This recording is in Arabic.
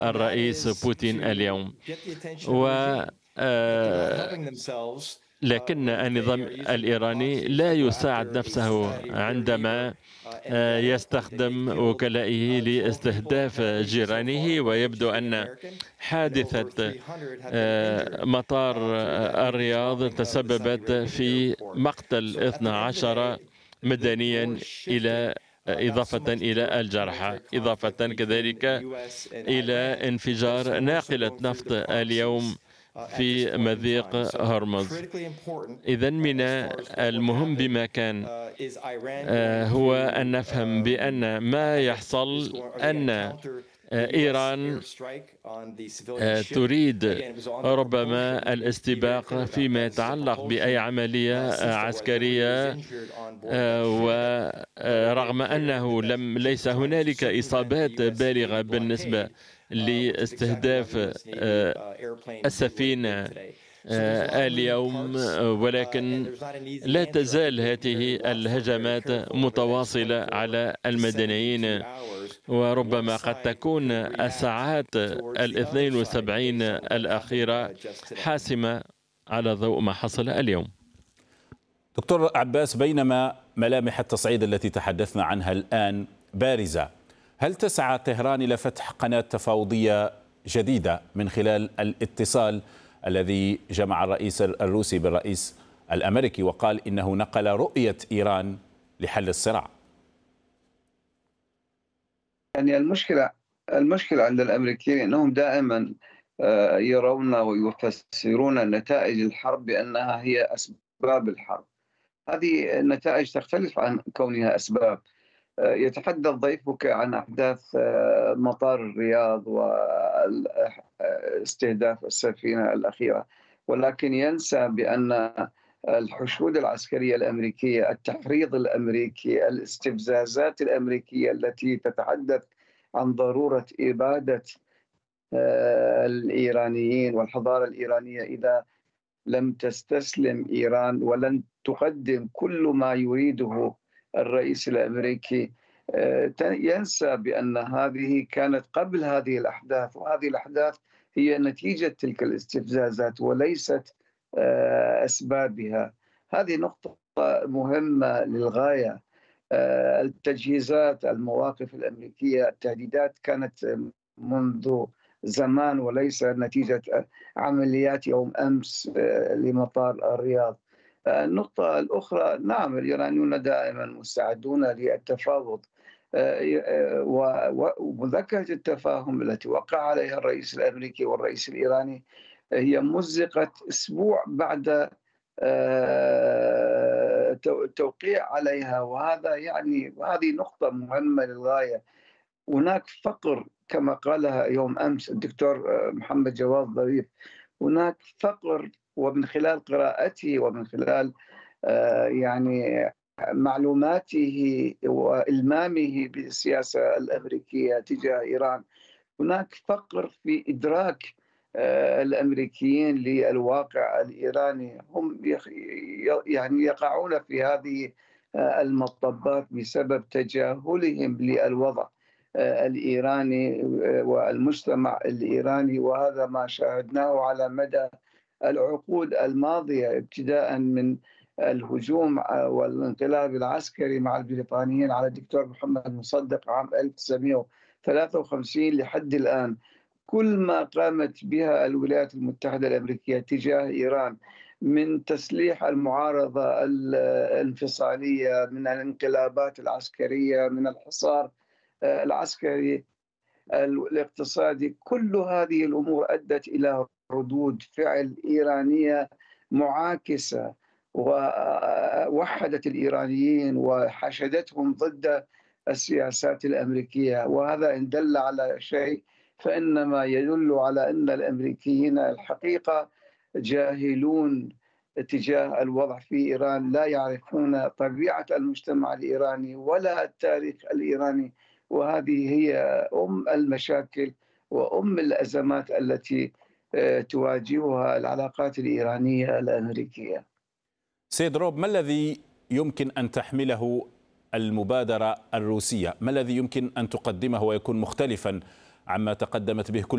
الرئيس بوتين اليوم. و لكن النظام الإيراني لا يساعد نفسه عندما يستخدم وكلائه لاستهداف جيرانه، ويبدو أن حادثة مطار الرياض تسببت في مقتل 12 مدنيا إضافة إلى الجرحى، إضافة كذلك إلى انفجار ناقلة نفط اليوم في مضيق هرمز. إذن من المهم بمكان هو أن نفهم بأن ما يحصل أن إيران تريد ربما الاستباق فيما يتعلق بأي عملية عسكرية، ورغم أنه ليس هنالك إصابات بالغة بالنسبة لاستهداف السفينة اليوم، ولكن لا تزال هذه الهجمات متواصلة على المدنيين، وربما قد تكون الساعات 72 الأخيرة حاسمة على ضوء ما حصل اليوم. دكتور عباس، بينما ملامح التصعيد التي تحدثنا عنها الآن بارزة، هل تسعى طهران إلى فتح قناة تفاوضية جديدة من خلال الاتصال الذي جمع الرئيس الروسي بالرئيس الأمريكي وقال إنه نقل رؤية إيران لحل الصراع؟ يعني المشكلة عند الأمريكيين أنهم دائما يرون ويفسرون نتائج الحرب بأنها هي أسباب الحرب. هذه النتائج تختلف عن كونها أسباب. يتحدث ضيفك عن أحداث مطار الرياض واستهداف السفينة الأخيرة، ولكن ينسى بأن الحشود العسكرية الأمريكية، التحريض الأمريكي، الاستفزازات الأمريكية التي تتحدث عن ضرورة إبادة الإيرانيين والحضارة الإيرانية إذا لم تستسلم إيران ولن تقدم كل ما يريده الرئيس الأمريكي. ينسى بأن هذه كانت قبل هذه الأحداث، وهذه الأحداث هي نتيجة تلك الاستفزازات وليست أسبابها. هذه نقطة مهمة للغاية. التجهيزات، المواقف الأمريكية، التهديدات كانت منذ زمان وليس نتيجة عمليات يوم أمس لمطار الرياض. النقطة الأخرى، نعم الإيرانيون دائما مستعدون للتفاوض، ومذكرة التفاهم التي وقع عليها الرئيس الأمريكي والرئيس الإيراني هي مزقت أسبوع بعد التوقيع عليها، وهذا يعني هذه نقطة مهمة للغاية. هناك فقر كما قالها يوم أمس الدكتور محمد جواد ظريف، هناك فقر، ومن خلال قراءته ومن خلال يعني معلوماته وإلمامه بالسياسة الأمريكية تجاه إيران، هناك فقر في إدراك الأمريكيين للواقع الإيراني. هم يعني يقعون في هذه المطبات بسبب تجاهلهم للوضع الإيراني والمجتمع الإيراني، وهذا ما شاهدناه على مدى العقود الماضية، ابتداء من الهجوم والانقلاب العسكري مع البريطانيين على الدكتور محمد مصدق عام 1953 لحد الآن. كل ما قامت بها الولايات المتحدة الأمريكية تجاه إيران من تسليح المعارضة الانفصالية، من الانقلابات العسكرية، من الحصار العسكري الاقتصادي، كل هذه الأمور أدت إلى ردود فعل إيرانية معاكسة، ووحدت الإيرانيين وحشدتهم ضد السياسات الأمريكية. وهذا إن دل على شيء فإنما يدل على أن الأمريكيين الحقيقة جاهلون تجاه الوضع في إيران، لا يعرفون طبيعة المجتمع الإيراني ولا التاريخ الإيراني، وهذه هي المشاكل الأزمات التي تواجهها العلاقات الإيرانية الأمريكية. سيد روب، ما الذي يمكن أن تحمله المبادرة الروسية؟ ما الذي يمكن أن تقدمه ويكون مختلفا عما تقدمت به كل